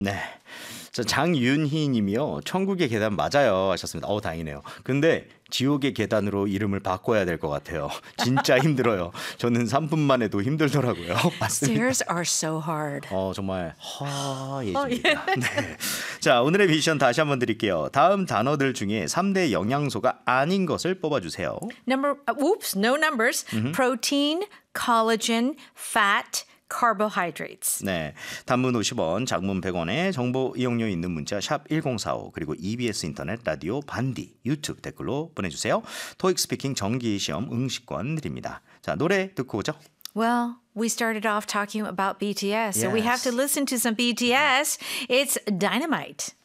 네. 자, 장윤희 님이요. 천국의 계단 맞아요 하셨습니다. 다행이네요. 근데 지옥의 계단으로 이름을 바꿔야 될 것 같아요. 진짜 힘들어요. 저는 3분만 해도 힘들더라고요. 맞습니다. Stairs are so hard. 정말 허예집니다. 네. 자, 오늘의 미션 다시 한번 드릴게요. 다음 단어들 중에 3대 영양소가 아닌 것을 뽑아주세요. No numbers. Protein, collagen, fat, carbohydrates. 네, 단문 50원, 장문 100원에 정보 이용료 있는 문자 샵 1045 그리고 EBS 인터넷 라디오 반디 유튜브 댓글로 보내주세요. 토익 스피킹 정기 시험 응시권 드립니다. 자, 노래 듣고 오죠. Well, we started off talking about BTS, so we have Yes. to listen to some BTS. It's Dynamite.